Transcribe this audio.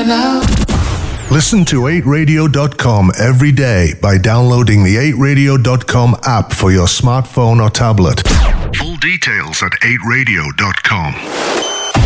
now. Listen to 8radio.com every day by downloading the 8radio.com app for your smartphone or tablet. Full details at 8radio.com.